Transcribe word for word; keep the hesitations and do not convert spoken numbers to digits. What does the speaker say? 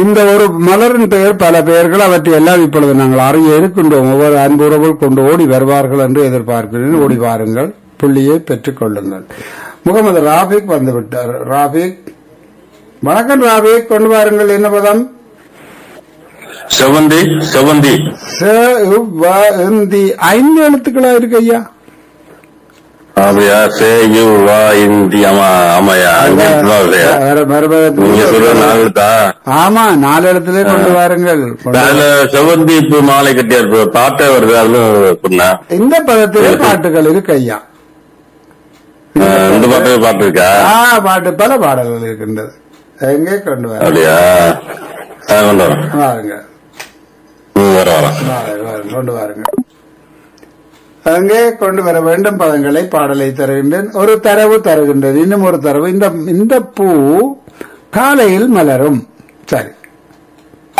இந்த ஒரு மலரின் பெயர் பல பெயர்கள், அவற்றை எல்லாம் இப்பொழுது நாங்கள் அறிய இருக்கின்றோம். ஒவ்வொரு அன்புறவுகள் கொண்டு ஓடி வருவார்கள் என்று எதிர்பார்க்கிறேன். ஓடி வாருங்கள், புள்ளியை பெற்றுக் கொள்ளுங்கள். முகமது ராபிக் வந்துவிட்டார். ராபிக், வணக்கம் ராபிக், கொண்டு வாருங்கள். என்ன பதம்? செவந்தி. செவந்தி செவந்தி ஐந்து எழுத்துக்களா இருக்கு ஐயா? அப்படியா? சே யு வா இந்தி. ஆமா ஆமாயா, நீங்க சொல்ற நாலுதா? ஆமா, நாலு இடத்துல கொண்டு வாருங்கள். செவந்தி இப்ப மாலை கட்டியார் பாட்டே வருது, அதுவும் சொன்ன இந்த பதத்திலே பாட்டுகள் இருக்கு ஐயா. இந்த பாட்டு பாட்டு இருக்கா? பாட்டு பல பாடல்கள் இருக்கின்றது. எங்கே கொண்டு வர? அப்படியா? கொண்டு வர வாருங்க, வர வர கொண்டு வாருங்க. அங்கே கொண்டு வர வேண்டும் பதங்களை. பாடலை தருகின்றேன். ஒரு தரவு தருகின்றேன், இன்னும் ஒரு தரவு. இந்த இந்த பூ காலையில் மலரும். சரி,